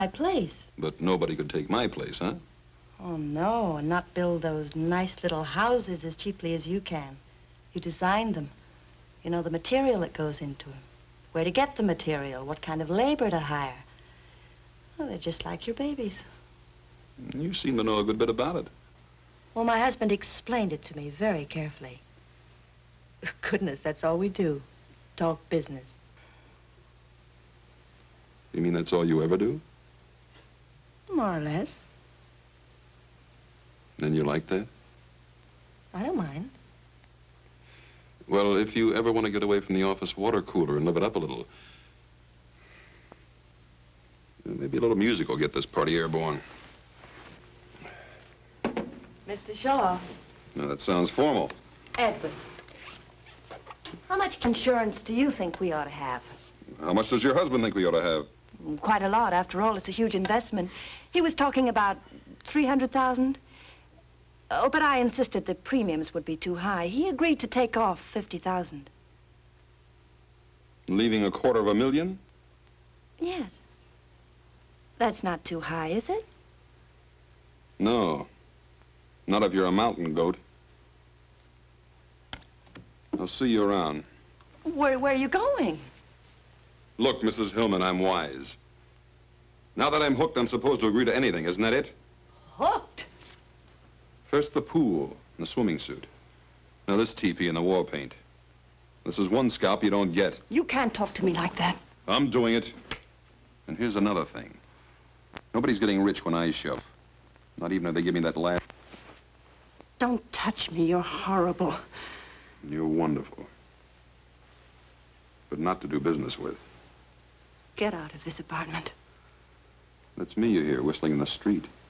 my place. But nobody could take my place, huh? Oh, no, and not build those nice little houses as cheaply as you can. You designed them. You know the material that goes into them. Where to get the material, what kind of labor to hire. Well, they're just like your babies. You seem to know a good bit about it. Well, my husband explained it to me very carefully. Goodness, that's all we do. Talk business. You mean that's all you ever do? More or less. Then you like that? I don't mind. Well, if you ever want to get away from the office water cooler and live it up a little, maybe a little music will get this party airborne. Mr. Shaw. Now, that sounds formal. Edward. How much insurance do you think we ought to have? How much does your husband think we ought to have? Quite a lot. After all, it's a huge investment. He was talking about 300,000. Oh, but I insisted the premiums would be too high. He agreed to take off 50,000. Leaving $250,000? Yes. That's not too high, is it? No. Not if you're a mountain goat. I'll see you around. Where are you going? Look, Mrs. Hillman, I'm wise. Now that I'm hooked, I'm supposed to agree to anything, isn't that it? Hooked? First the pool and the swimming suit. Now this teepee and the war paint. This is one scalp you don't get. You can't talk to me like that. I'm doing it. And here's another thing. Nobody's getting rich when I shove. Not even if they give me that laugh. Don't touch me. You're horrible. You're wonderful. But not to do business with. Get out of this apartment. That's me you hear whistling in the street.